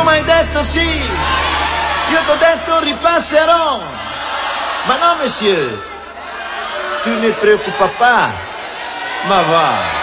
Tu m'hai detto sì, io t'ho detto ripasserò. Ma no, monsieur, tu ne preoccupa pas. Ma va.